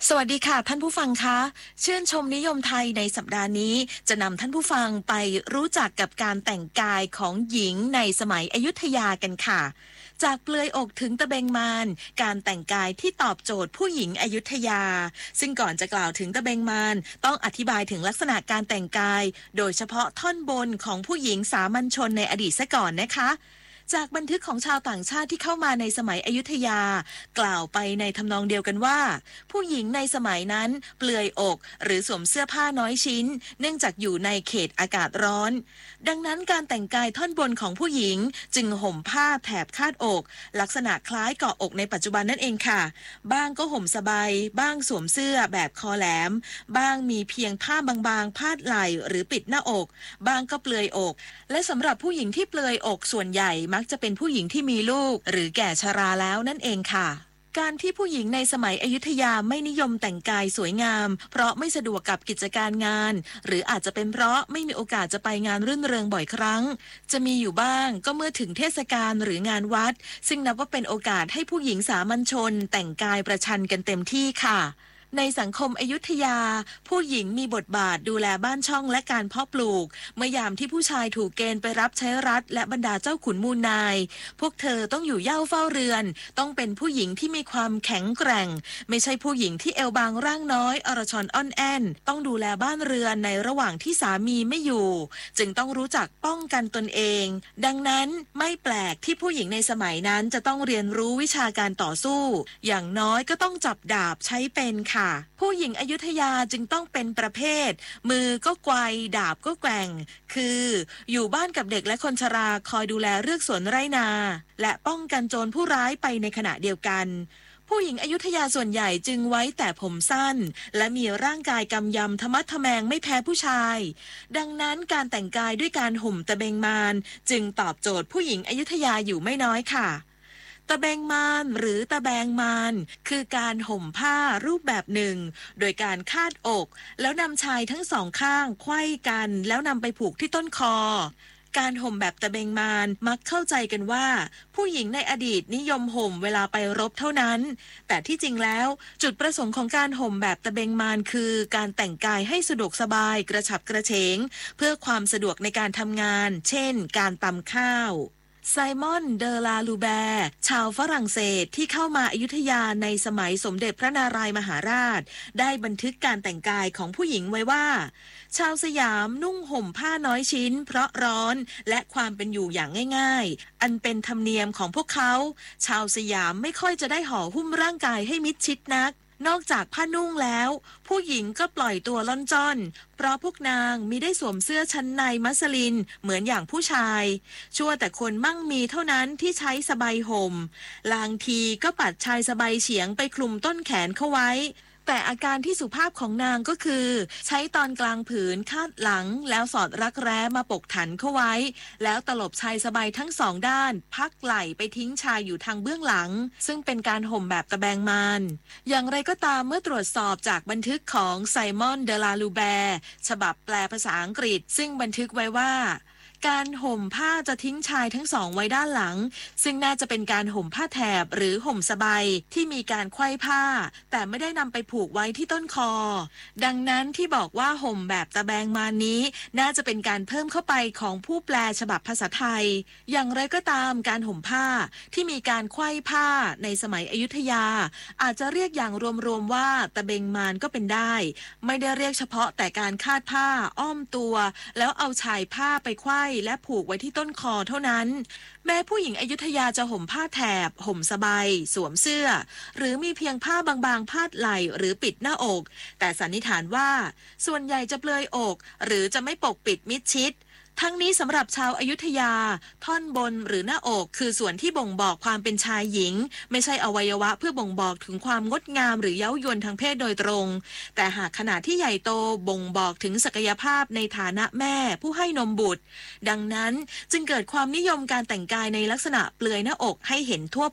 สวัสดีค่ะท่านผู้ฟังคะชื่นชมนิยมไทยในสัปดาห์นี้จะนำท่านผู้ฟังไปรู้จักกับการแต่งกายของหญิงในสมัยอยุธยากันค่ะจากเปลือยอกถึงตะเบงมานการแต่งกายที่ตอบโจทย์ผู้หญิงอยุธยาซึ่งก่อนจะกล่าวถึงตะเบงมานต้องอธิบายถึงลักษณะการแต่งกายโดยเฉพาะท่อนบนของผู้หญิงสามัญชนในอดีตซะก่อนนะคะจากบันทึกของชาวต่างชาติที่เข้ามาในสมัยอยุธยากล่าวไปในทำนองเดียวกันว่าผู้หญิงในสมัยนั้นเปลือยอกหรือสวมเสื้อผ้าน้อยชิ้นเนื่องจากอยู่ในเขตอากาศร้อนดังนั้นการแต่งกายท่อนบนของผู้หญิงจึงห่มผ้าแถบคาดอกลักษณะคล้ายเกาะอกในปัจจุบันนั่นเองค่ะบ้างก็ห่มสบายบ้างสวมเสื้อแบบคอแหลมบ้างมีเพียงผ้าบางๆพาดไหล่หรือปิดหน้าอกบ้างก็เปลือยอกและสำหรับผู้หญิงที่เปลือยอกส่วนใหญ่มักจะเป็นผู้หญิงที่มีลูกหรือแก่ชราแล้วนั่นเองค่ะการที่ผู้หญิงในสมัยอยุธยาไม่นิยมแต่งกายสวยงามเพราะไม่สะดวกกับกิจการงานหรืออาจจะเป็นเพราะไม่มีโอกาสจะไปงานรื่นเริงบ่อยครั้งจะมีอยู่บ้างก็เมื่อถึงเทศกาลหรืองานวัดซึ่งนับว่าเป็นโอกาสให้ผู้หญิงสามัญชนแต่งกายประชันกันเต็มที่ค่ะในสังคมอยุธยาผู้หญิงมีบทบาทดูแลบ้านช่องและการเพาะปลูกเมื่อยามที่ผู้ชายถูกเกณฑ์ไปรับใช้รัฐและบรรดาเจ้าขุนมูลนายพวกเธอต้องอยู่เย่าเฝ้าเรือนต้องเป็นผู้หญิงที่มีความแข็งแกร่งไม่ใช่ผู้หญิงที่เอวบางร่างน้อยอรชรอ่อนแอนต้องดูแลบ้านเรือนในระหว่างที่สามีไม่อยู่จึงต้องรู้จักป้องกันตนเองดังนั้นไม่แปลกที่ผู้หญิงในสมัยนั้นจะต้องเรียนรู้วิชาการต่อสู้อย่างน้อยก็ต้องจับดาบใช้เป็นค่ะผู้หญิงอยุธยาจึงต้องเป็นประเภทมือก็ไกวดาบก็แกว่งคืออยู่บ้านกับเด็กและคนชราคอยดูแลเรือกสวนไร่นาและป้องกันโจรผู้ร้ายไปในขณะเดียวกันผู้หญิงอยุธยาส่วนใหญ่จึงไว้แต่ผมสั้นและมีร่างกายกำยำทะมัดทะแมงไม่แพ้ผู้ชายดังนั้นการแต่งกายด้วยการห่มตะเบงมานจึงตอบโจทย์ผู้หญิงอยุธยาอยู่ไม่น้อยค่ะตะแบงมานหรือตะแบงมานคือการห่มผ้ารูปแบบหนึ่งโดยการคาดอกแล้วนำชายทั้งสองข้างไขว้กันแล้วนำไปผูกที่ต้นคอการห่มแบบตะเบงมานมักเข้าใจกันว่าผู้หญิงในอดีตนิยมห่มเวลาไปรบเท่านั้นแต่ที่จริงแล้วจุดประสงค์ของการห่มแบบตะเบงมานคือการแต่งกายให้สะดวกสบายกระฉับกระเฉงเพื่อความสะดวกในการทำงานเช่นการตำข้าวไซมอนเดอลาลูแบร์ชาวฝรั่งเศสที่เข้ามาอยุธยาในสมัยสมเด็จพระนารายมหาราชได้บันทึกการแต่งกายของผู้หญิงไว้ว่าชาวสยามนุ่งห่มผ้าน้อยชิ้นเพราะร้อนและความเป็นอยู่อย่างง่ายๆอันเป็นธรรมเนียมของพวกเขาชาวสยามไม่ค่อยจะได้ห่อหุ้มร่างกายให้มิดชิดนักนอกจากผ้านุ่งแล้วผู้หญิงก็ปล่อยตัวล่อนจ้อนเพราะพวกนางมิได้สวมเสื้อชั้นในมัสลินเหมือนอย่างผู้ชายชั่วแต่คนมั่งมีเท่านั้นที่ใช้สบายห่มลางทีก็ปัดชายสบายเฉียงไปคลุมต้นแขนเข้าไว้แต่อาการที่สุภาพของนางก็คือใช้ตอนกลางผืนคาดหลังแล้วสอดรักแร้มาปกถันเข้าไว้แล้วตลบชายสบายทั้งสองด้านพักไหล่ไปทิ้งชายอยู่ทางเบื้องหลังซึ่งเป็นการห่มแบบตะแบงมานอย่างไรก็ตามเมื่อตรวจสอบจากบันทึกของไซมอนเดลาลูแบร์ฉบับแปลภาษาอังกฤษซึ่งบันทึกไว้ว่าการห่มผ้าจะทิ้งชายทั้งสองไว้ด้านหลังซึ่งน่าจะเป็นการห่มผ้าแถบหรือห่มสบายที่มีการไขว้ผ้าแต่ไม่ได้นำไปผูกไว้ที่ต้นคอดังนั้นที่บอกว่าห่มแบบตะแบงมานี้น่าจะเป็นการเพิ่มเข้าไปของผู้แปลฉบับภาษาไทยอย่างไรก็ตามการห่มผ้าที่มีการไขว้ผ้าในสมัยอยุธยาอาจจะเรียกอย่างรวมๆว่าตะเบงมานก็เป็นได้ไม่ได้เรียกเฉพาะแต่การคาดผ้าอ้อมตัวแล้วเอาชายผ้าไปไขว้และผูกไว้ที่ต้นคอเท่านั้นแม้ผู้หญิงอยุธยาจะห่มผ้าแถบห่มสบายสวมเสื้อหรือมีเพียงผ้าบางๆพาดไหล่หรือปิดหน้าอกแต่สันนิษฐานว่าส่วนใหญ่จะเปลือยอกหรือจะไม่ปกปิดมิดชิดทั้งนี้สำหรับชาวอยุธยาท่อนบนหรือหน้าอกคือส่วนที่บ่งบอกความเป็นชายหญิงไม่ใช่อวัยวะเพื่อบ่งบอกถึงความงดงามหรือเย้ายวนทางเพศโดยตรงแต่หากขนาดที่ใหญ่โตบ่งบอกถึงศักยภาพในฐานะแม่ผู้ให้นมบุตรดังนั้นจึงเกิดความนิยมการแต่งกายในลักษณะเปลือยหน้าอกให้เห็นทั่ว